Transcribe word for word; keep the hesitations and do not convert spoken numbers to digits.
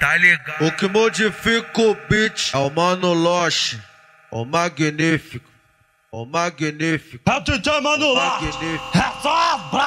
tá ligado? O que modifica o beat é o Mano Loche, o magnífico, o magnífico. É o D J Mano Loche, magnífico. é só